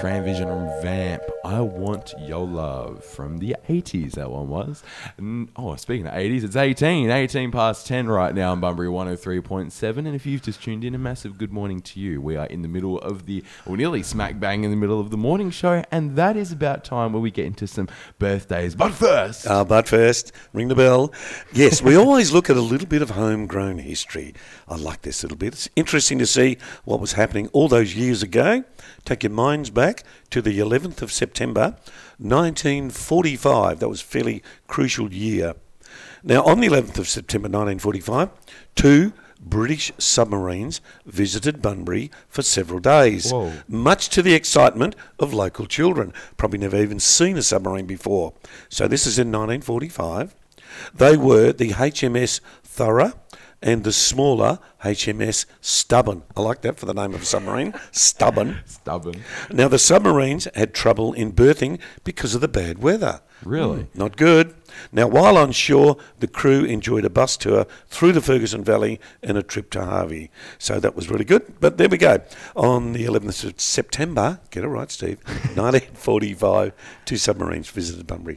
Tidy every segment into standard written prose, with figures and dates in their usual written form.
Transvision Vamp, I Want Your Love from the 80s, that one was. And, speaking of 80s, it's 18 past 10 right now on Bunbury 103.7. And if you've just tuned in, a massive good morning to you. We are in the middle of nearly smack bang in the middle of the morning show, and that is about time where we get into some birthdays. But first, ring the bell. Yes, we always look at a little bit of homegrown history. I like this little bit. It's interesting to see what was happening all those years ago. Take your minds back to the 11th of September, 1945. That was a fairly crucial year. Now, on the 11th of September 1945, two British submarines visited Bunbury for several days, much to the excitement of local children. Probably never even seen a submarine before. So this is in 1945. They were the HMS Thorough and the smaller HMS Stubborn. I like that for the name of a submarine. Stubborn. Now, the submarines had trouble in berthing because of the bad weather. Really? Not good. Now, while on shore, the crew enjoyed a bus tour through the Ferguson Valley and a trip to Harvey. So that was really good. But there we go. On the 11th of September, get it right, Steve, 1945, two submarines visited Bunbury.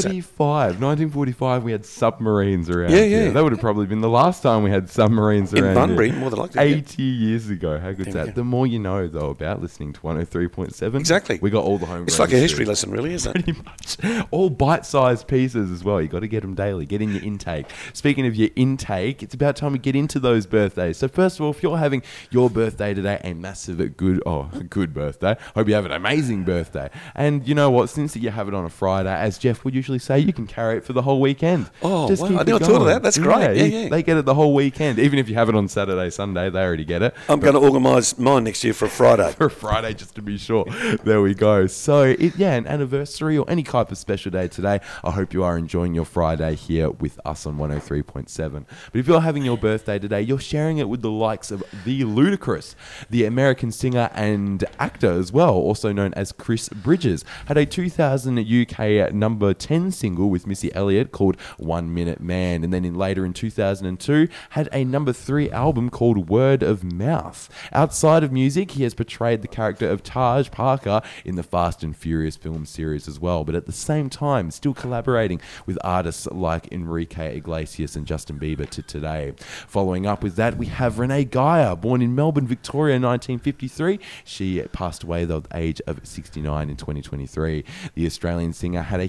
1945, we had submarines around here. Yeah. That would have probably been the last time we had submarines around in Bunbury, here. More than likely. 80 years ago. How good's that? The more you know, though, about listening to 103.7. Exactly. We got all the homegrown. It's like a history lesson, really, isn't it? Pretty much. All bite-sized pieces as well. You got to get them daily. Get in your intake. Speaking of your intake, it's about time we get into those birthdays. So first of all, if you're having your birthday today, a massive good birthday. Hope you have an amazing birthday. And you know what? Since you have it on a Friday, as Jeff would usually say, you can carry it for the whole weekend. Oh, wow. I never thought of that. That's great. Yeah. They get it the whole weekend. Even if you have it on Saturday, Sunday, they already get it. I'm going to organise mine next year for a Friday. For a Friday, just to be sure. There we go. So, an anniversary or any type of special day today, I hope you are enjoying your Friday here with us on 103.7. But if you're having your birthday today, you're sharing it with the likes of the Ludacris, the American singer and actor as well, also known as Chris Bridges, had a 2000 UK number 10 single with Missy Elliott called 1 Minute Man, and then later in 2002 had a number 3 album called Word of Mouth. Outside of music, he has portrayed the character of Taj Parker in the Fast and Furious film series as well, but at the same time still collaborating with artists like Enrique Iglesias and Justin Bieber to today. Following up with that, we have Renee Geyer, born in Melbourne, Victoria in 1953. She passed away at the age of 69 in 2023. The Australian singer had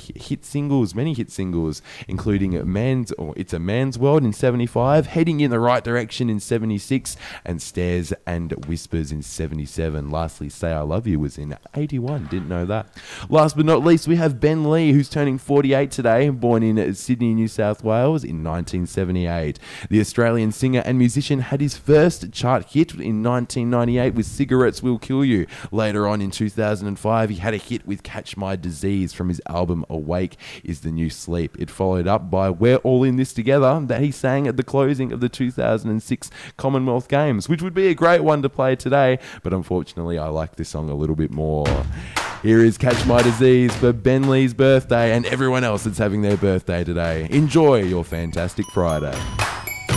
many hit singles, including It's a Man's World in 75, Heading in the Right Direction in 76, and Stares and Whispers in 77. Lastly, Say I Love You was in 81. Didn't know that. Last but not least, we have Ben Lee, who's turning 48 today, born in Sydney, New South Wales in 1978. The Australian singer and musician had his first chart hit in 1998 with Cigarettes Will Kill You. Later on in 2005, he had a hit with Catch My Disease from his album Awake Is the New Sleep. It followed up by We're All in This Together that he sang at the closing of the 2006 Commonwealth Games, which would be a great one to play today, but unfortunately I like this song a little bit more. Here is Catch My Disease for Ben Lee's birthday and everyone else that's having their birthday today. Enjoy your fantastic Friday.